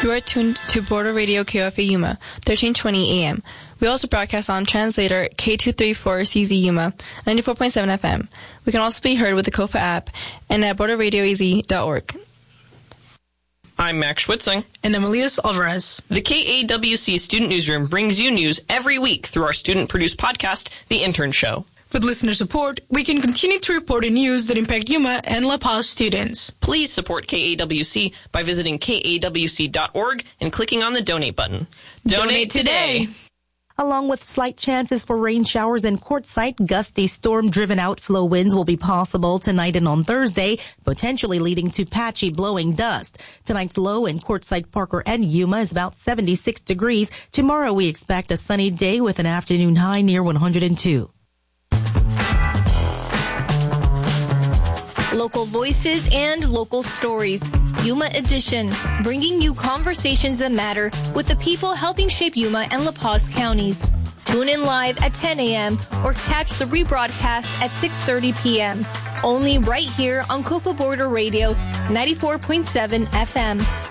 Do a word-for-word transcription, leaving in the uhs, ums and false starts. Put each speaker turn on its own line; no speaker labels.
You are tuned to Border Radio K O F A Yuma, thirteen twenty A M. We also broadcast on translator K two thirty-four C Z Yuma, ninety-four point seven F M. We can also be heard with the K O F A app and at border radio a z dot org.
I'm Max Schwitzing.
And Emilius Alvarez.
The K A W C Student Newsroom brings you news every week through our student-produced podcast, The Intern Show.
With listener support, we can continue to report the news that impact Yuma and La Paz students.
Please support K A W C by visiting K A W C dot org and clicking on the donate button. Donate, donate today!
Along with slight chances for rain showers in Quartzsite, gusty storm-driven outflow winds will be possible tonight and on Thursday, potentially leading to patchy blowing dust. Tonight's low in Quartzsite, Parker, and Yuma is about seventy-six degrees. Tomorrow we expect a sunny day with an afternoon high near one hundred two.
Local voices and local stories. Yuma Edition, bringing you conversations that matter with the people helping shape Yuma and La Paz counties. Tune in live at ten a m or catch the rebroadcast at six thirty p m Only right here on K O F A Border Radio, ninety-four point seven F M.